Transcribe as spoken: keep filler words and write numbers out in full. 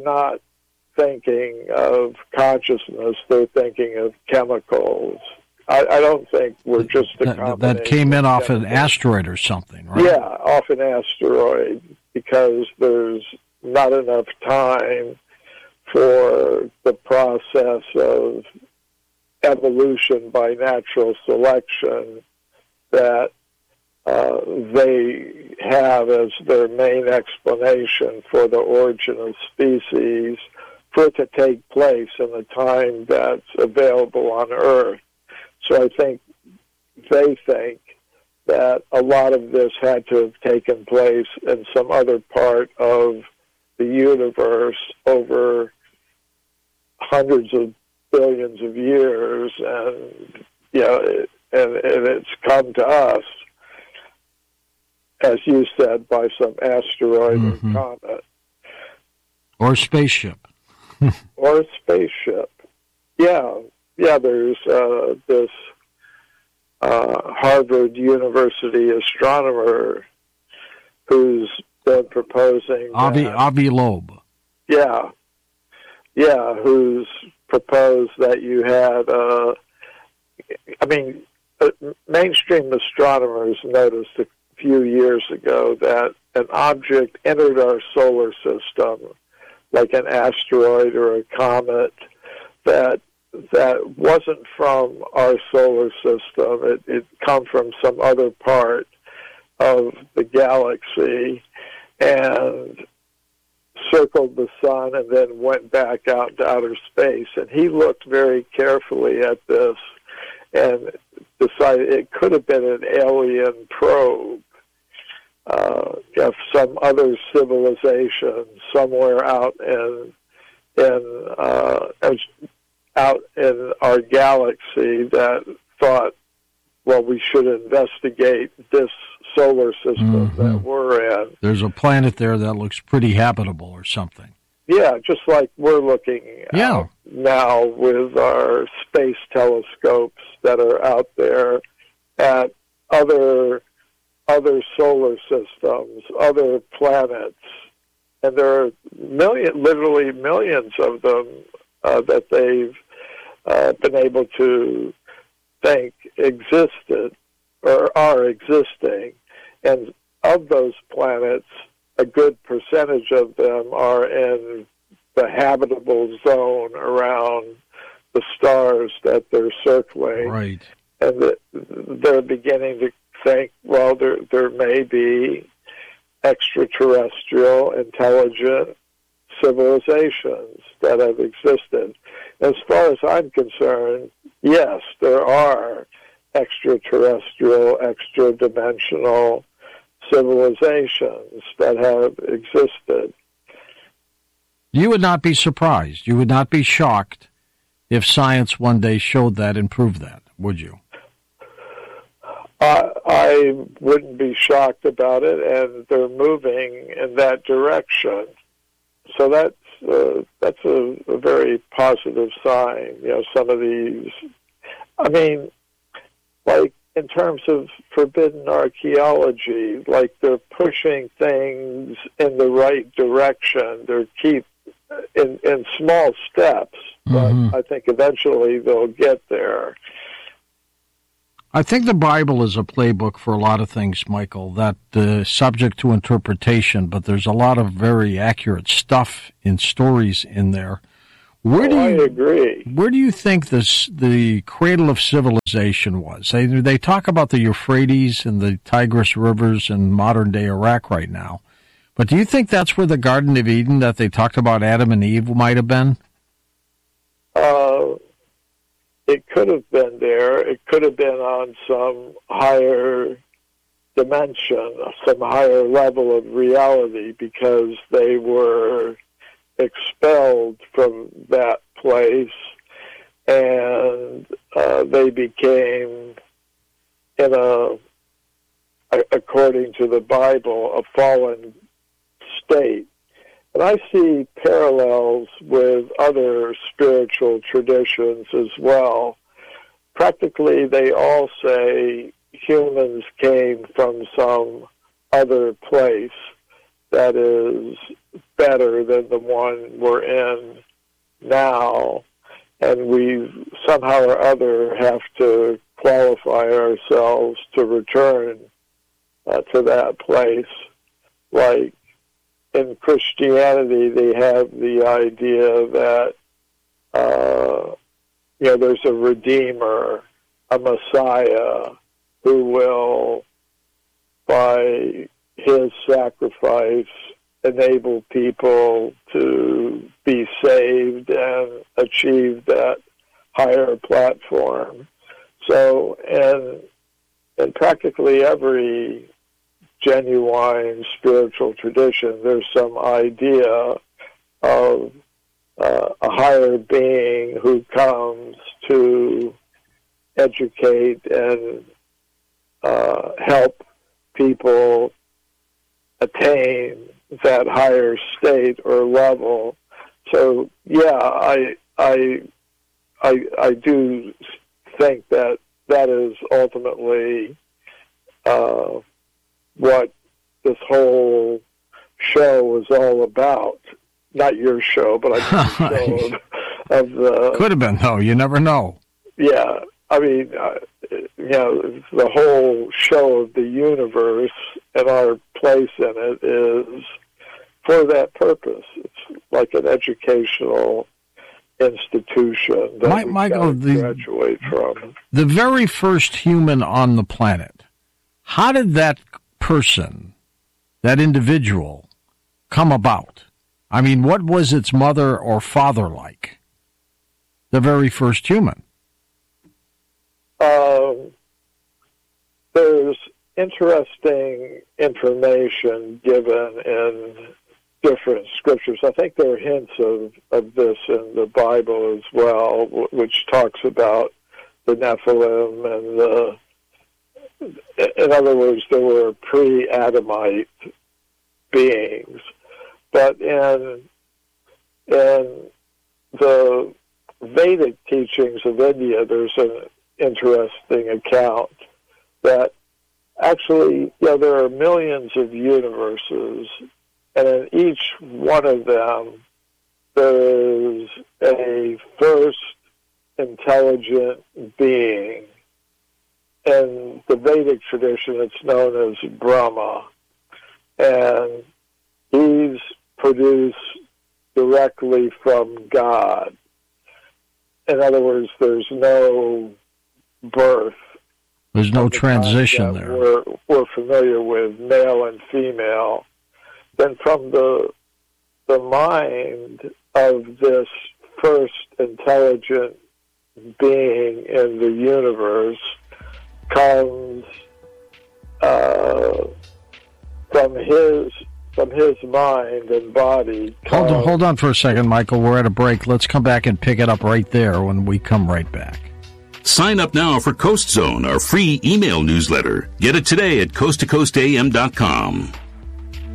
not thinking of consciousness, they're thinking of chemicals. I, I don't think we're just a that, combination. That came in of off an asteroid or something, right? Yeah, off an asteroid, because there's not enough time for the process of evolution by natural selection that uh, they have as their main explanation for the origin of species, for it to take place in the time that's available on Earth. So I think they think that a lot of this had to have taken place in some other part of the universe over hundreds of billions of years, and you know, it, and, and it's come to us, as you said, by some asteroid mm-hmm. or comet. Or spaceship. Or spaceship. Yeah, yeah, there's uh, this uh, Harvard University astronomer who's been proposing... Avi, that, Avi Loeb. Yeah, yeah, who's proposed that you had... Uh, I mean, uh, mainstream astronomers noticed a few years ago that an object entered our solar system, like an asteroid or a comet, that that wasn't from our solar system. It, it come from some other part of the galaxy and circled the sun and then went back out into outer space. And he looked very carefully at this and decided it could have been an alien probe. Uh, of some other civilization somewhere out in in uh, out in our galaxy that thought, well, we should investigate this solar system mm-hmm. that we're in. There's a planet there that looks pretty habitable or something. Yeah, just like we're looking yeah. out now with our space telescopes that are out there at other other solar systems, other planets, and there are million, literally millions of them uh, that they've uh, been able to think existed or are existing. And of those planets, a good percentage of them are in the habitable zone around the stars that they're circling. Right. And they're beginning to think, well, there there may be extraterrestrial intelligent civilizations that have existed. As far as I'm concerned, yes, there are extraterrestrial, extra-dimensional civilizations that have existed. You would not be surprised. You would not be shocked if science one day showed that and proved that, would you? Uh, I wouldn't be shocked about it, and they're moving in that direction. So that's uh, that's a, a very positive sign. You know, some of these, I mean, like in terms of forbidden archaeology, like they're pushing things in the right direction. They're keep in in small steps, but mm-hmm. I think eventually they'll get there. I think the Bible is a playbook for a lot of things, Michael, that uh, subject to interpretation, but there's a lot of very accurate stuff in stories in there. Where oh, do you, I agree. Where do you think this the cradle of civilization was? They, they talk about the Euphrates and the Tigris rivers in modern-day Iraq right now, but do you think that's where the Garden of Eden that they talked about Adam and Eve might have been? Uh... It could have been there. It could have been on some higher dimension, some higher level of reality, because they were expelled from that place, and uh, they became, in a, according to the Bible, a fallen state. And I see parallels with other spiritual traditions as well. Practically, they all say humans came from some other place that is better than the one we're in now, and we somehow or other have to qualify ourselves to return uh, to that place. Like in Christianity, they have the idea that uh, you know there's a Redeemer, a Messiah, who will, by his sacrifice, enable people to be saved and achieve that higher platform. So, and in practically every genuine spiritual tradition, there's some idea of uh, a higher being who comes to educate and uh, help people attain that higher state or level. So yeah, I I I I do think that that is ultimately uh, what this whole show is all about. Not your show, but I mean, of, of the could have been though. You never know. Yeah, I mean, uh, you know, the whole show of the universe and our place in it is for that purpose. It's like an educational institution that My, we Michael, the, graduate from. The very first human on the planet, how did that person, that individual, come about? I mean, what was its mother or father like? The very first human. Um, there's interesting information given in different scriptures. I think there are hints of, of this in the Bible as well, which talks about the Nephilim and the, in other words, there were pre-Adamite beings. But in, in the Vedic teachings of India, there's an interesting account that actually, you know, there are millions of universes, and in each one of them, there is a first intelligent being. In the Vedic tradition, it's known as Brahma, and he's produced directly from God. In other words, there's no birth. There's no transition there. We're, we're familiar with male and female. Then from the the mind of this first intelligent being in the universe comes uh, from his from his mind and body. Hold on, hold on for a second, Michael. We're at a break. Let's come back and pick it up right there when we come right back. Sign up now for Coast Zone, our free email newsletter. Get it today at coast to coast a m dot com.